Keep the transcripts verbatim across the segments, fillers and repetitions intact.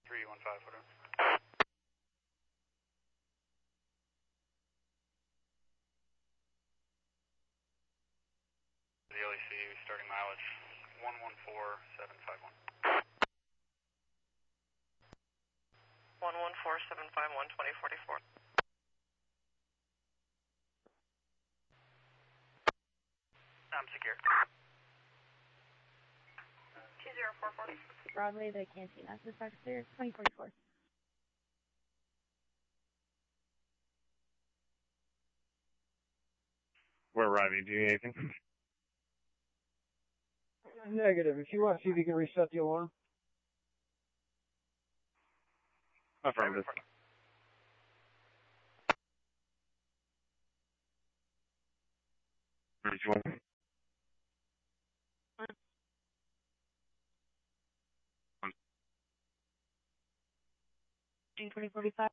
three one five, whatever. The L E C starting mileage one one four seven five one. one one four seven five one, twenty forty-four. I'm secure. two zero four four. Broadway, the Cantina. Dispatch clear, twenty forty-four. We're arriving. Do you need anything? Negative. If you want, see if you can reset the alarm. Affirmative. Which one? twenty forty-five.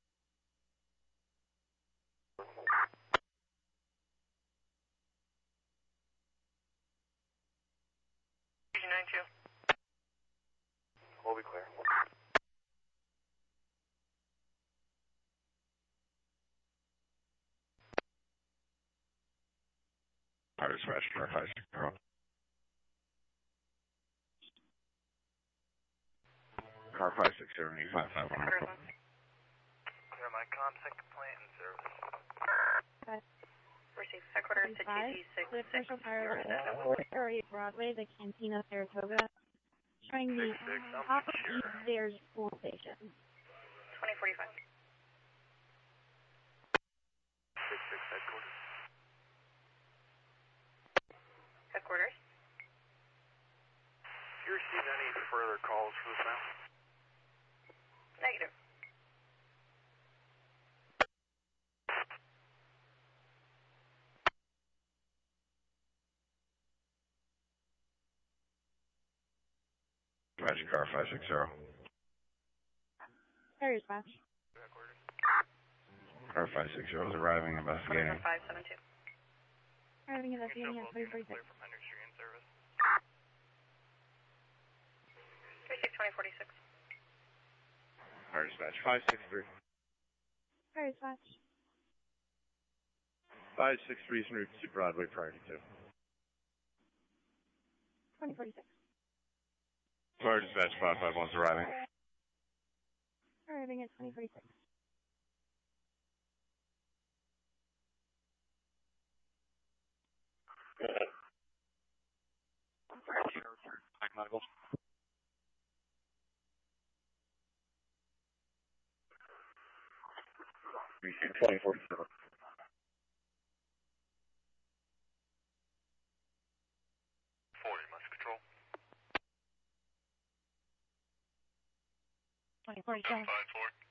two nine two. We'll be clear. Alright, dispatch, car five six zero. Car five six zero, eight five five one. Clear my contact complaint and service. Received. Headquarters to T C six Clear six. commercial fire area Broadway, the Cantina, Saratoga. Showing the Six, six, I'm top of secure. East Stairs School Station. twenty forty-five. six six headquarters. Headquarters. Do you receive any further calls for this now? Negative. Dispatch, car five six zero. Area dispatch. Headquarters. Car five six zero is arriving, investigating. five seven two. Arriving investigating at twenty forty-six. Clear from Hendricks Street in service. three six twenty forty-six. Alright, dispatch, five six three. Area dispatch. five six three is en route to Broadway prior to two. twenty forty-six. Alright, dispatch, five five one is arriving. Arriving at twenty forty-six. twenty forty-seven. forty, much control. twenty forty-seven. five four.